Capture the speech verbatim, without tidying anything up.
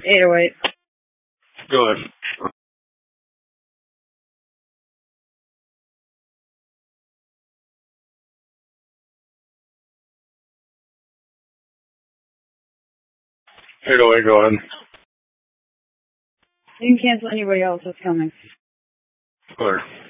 eight oh eight. Go ahead. eight oh eight, go ahead. You can cancel anybody else that's coming. Clear.